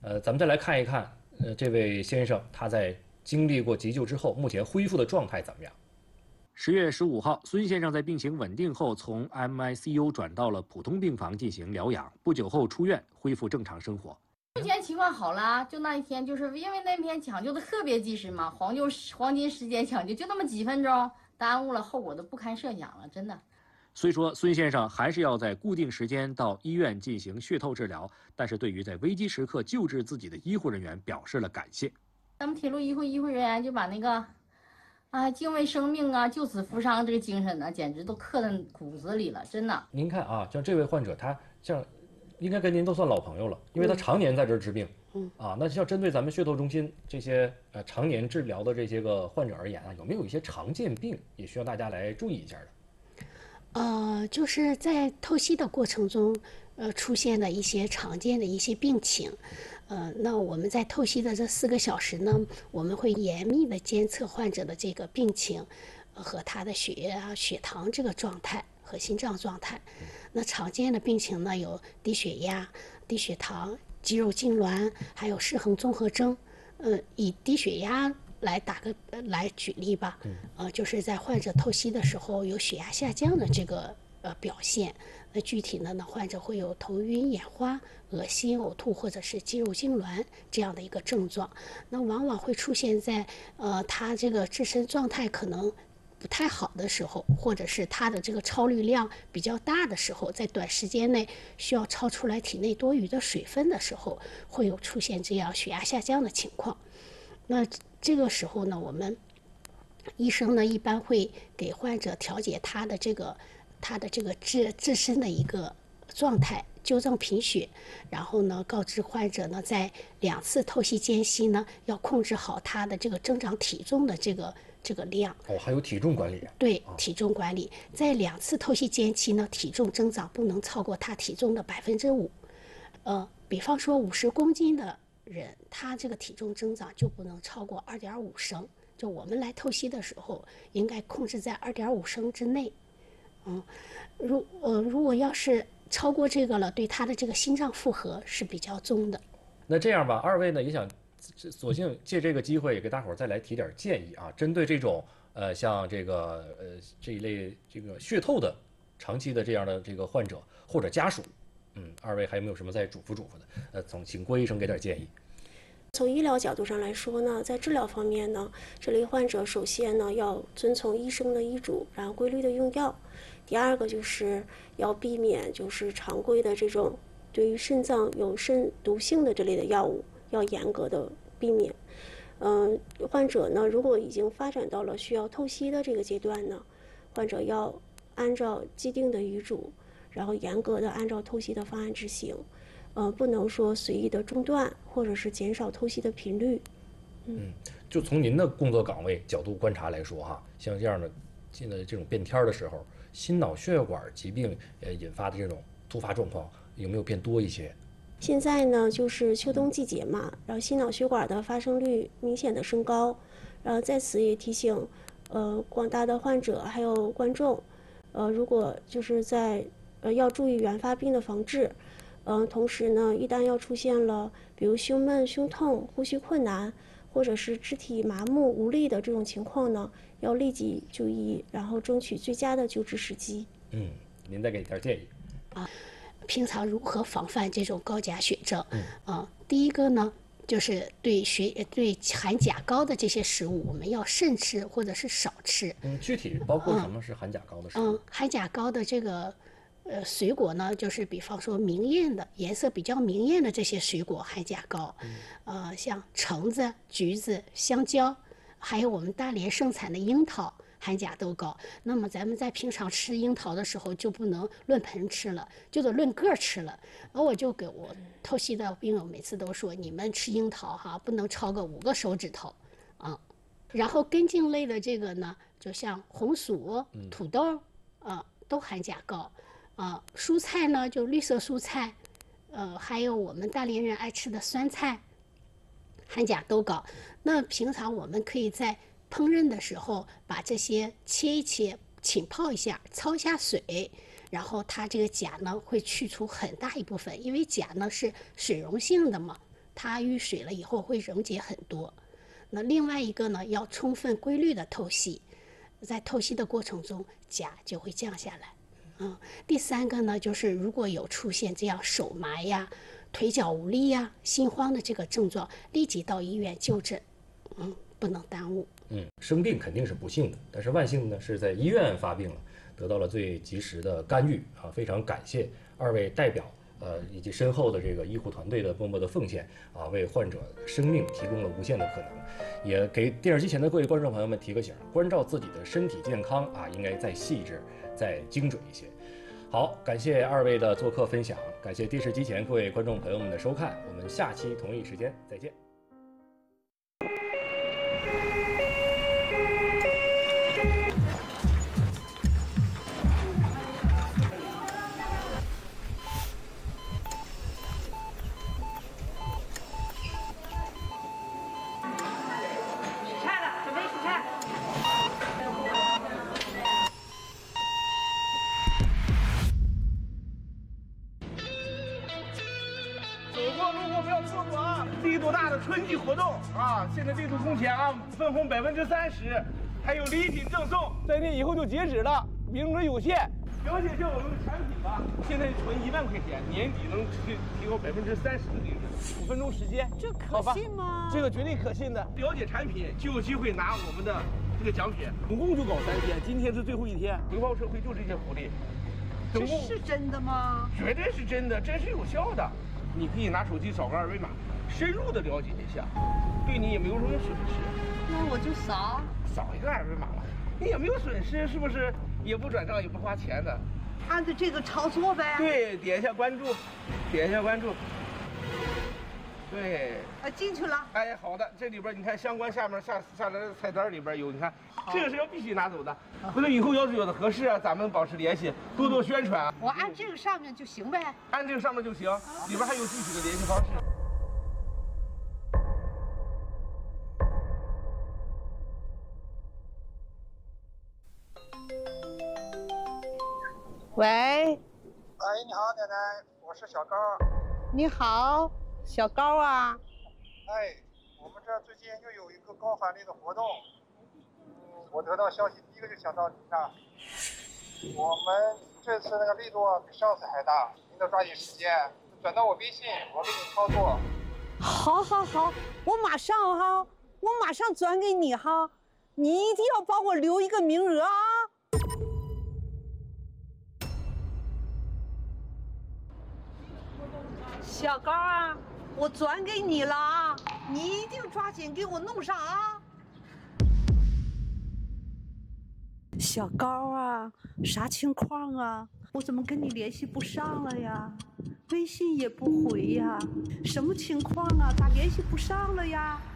咱们再来看一看，这位先生他在经历过急救之后，目前恢复的状态怎么样？10月15号，孙先生在病情稳定后，从 MICU 转到了普通病房进行疗养，不久后出院，恢复正常生活。 目前情况好了，就那一天，就是因为那天抢救的特别及时嘛，黄金时间抢救，就那么几分钟，耽误了，后果都不堪设想了，真的。 虽说孙先生还是要在固定时间到医院进行血透治疗，但是对于在危机时刻救治自己的医护人员表示了感谢。 咱们铁路医护人员就把那个敬畏生命啊、救死扶伤这个精神呢，简直都刻在骨子里了，真的。 您看啊，像这位患者，他像应该跟您都算老朋友了，因为他常年在这儿治病。那像针对咱们血透中心这些常年治疗的这些个患者而言啊，有没有一些常见病也需要大家来注意一下的？ 就是在透析的过程中，出现的一些常见的一些病情，那我们在透析的这4个小时呢，我们会严密的监测患者的这个病情，和他的血液啊、血糖这个状态和心脏状态。那常见的病情呢，有低血压、低血糖、肌肉痉挛，还有失衡综合征。以低血压来举例吧，就是在患者透析的时候有血压下降的这个表现。那具体呢，患者会有头晕眼花、恶心、呕吐或者是肌肉痉挛这样的一个症状。那往往会出现在他这个自身状态可能不太好的时候，或者是他的这个超滤量比较大的时候，在短时间内需要超出来体内多余的水分的时候，会有出现这样血压下降的情况。那这个时候呢，我们医生呢一般会给患者调节他的这个自身的一个状态，纠正贫血，然后呢告知患者呢在2次透析间隙呢要控制好他的这个增长体重的这个量。 还有体重管理。 对，体重管理，在2次透析间期呢，体重增长不能超过他体重的5%。比方说50公斤的人，他这个体重增长就不能超过2.5升，就我们来透析的时候，应该控制在2.5升之内。如果要是超过这个了，对他的这个心脏负荷是比较重的。 那这样吧，二位呢也想索性借这个机会也给大伙儿再来提点建议啊，针对这种像这一类这个血透的长期的这样的这个患者或者家属，二位还有没有什么再嘱咐的？请郭医生给点建议。 从医疗角度上来说呢，在治疗方面呢，这类患者首先呢要遵从医生的医嘱，然后规律的用药。第二个就是要避免就是常规的这种对于肾脏有肾毒性的这类的药物，要严格的避免。患者呢如果已经发展到了需要透析的这个阶段呢，患者要按照既定的遗嘱，然后严格的按照透析的方案执行。不能说随意的中断，或者是减少透析的频率。 就从您的工作岗位角度观察来说哈，像这样的现在这种变天的时候，心脑血管疾病引发的这种突发状况有没有变多一些？ 现在呢就是秋冬季节嘛，然后心脑血管的发生率明显的升高，然后在此也提醒广大的患者还有观众，如果就是在要注意原发病的防治。同时呢，一旦要出现了比如胸闷、胸痛、呼吸困难，或者是肢体麻木无力的这种情况呢，要立即就医，然后争取最佳的救治时机。 您再给点建议平常如何防范这种高钾血症？第一个呢，就是对含钾高的这些食物，我们要慎吃或者是少吃。 具体包括什么是含钾高的食物？ 含钾高的这个水果呢，就是比方说明艳的颜色比较明艳的这些水果含钾高，像橙子、橘子、香蕉，还有我们大连盛产的樱桃，含钾都高。那么咱们在平常吃樱桃的时候，就不能论盆吃了，就得论个吃了。而我就给我透析的病友每次都说，你们吃樱桃哈，不能超过5个手指头啊。然后根茎类的这个呢，就像红薯、土豆都含钾高。蔬菜呢，就绿色蔬菜，还有我们大连人爱吃的酸菜，含钾都高。那平常我们可以在烹饪的时候把这些切一切，浸泡一下，焯一下水，然后它这个钾呢会去除很大一部分，因为钾呢是水溶性的嘛， 它遇水了以后会溶解很多。那另外一个呢，要充分规律的透析，在透析的过程中钾就会降下来。第三个呢，就是如果有出现这样手麻呀、腿脚无力呀、心慌的这个症状，立即到医院就诊，不能耽误。 生病肯定是不幸的，但是万幸呢是在医院发病了，得到了最及时的干预啊！非常感谢二位代表以及身后的这个医护团队的默默的奉献啊，为患者生命提供了无限的可能，也给电视机前的各位观众朋友们提个醒：关照自己的身体健康啊，应该再细致、再精准一些。好，感谢二位的做客分享，感谢电视机前各位观众朋友们的收看，我们下期同一时间再见。 力度大的春季活动啊！现在力度空前啊，分红30%，还有礼品赠送，3天以后就截止了，名额有限。了解一下我们的产品吧，现在存1万块钱，年底能提高30%的利润，5分钟时间， 这可信吗？ 这个绝对可信的。了解产品就有机会拿我们的这个奖品，总共就搞3天，今天是最后一天，邮报社会就这些福利。 这是真的吗？ 绝对是真的，真是有效的。你可以拿手机扫个2维码。深入的了解一下，对你也没有什么损失。 那我就扫一个2维码了，你也没有损失，是不是？也不转账，也不花钱的， 按照这个操作呗。 对，点一下关注，点一下关注。对。 进去了。 哎，好的，这里边你看相关下面下来的菜单里边有，你看这个是要必须拿走的。回头以后要是有的合适啊，咱们保持联系，多多宣传。 我按这个上面就行呗。 按这个上面就行，里边还有具体的联系方式。 喂， 你好，奶奶，我是小高。 你好，小高啊。 我们这儿最近又有一个高返利的活动，我得到消息第一个就想到您了。我们这次那个力度比上次还大，您得抓紧时间，转到我微信，我给你操作。 好，我马上转给你哈，你一定要帮我留一个名额啊。小高啊，我转给你了啊，你一定抓紧给我弄上啊。小高啊，啥情况啊？我怎么跟你联系不上了呀？微信也不回呀，什么情况啊？咋联系不上了呀？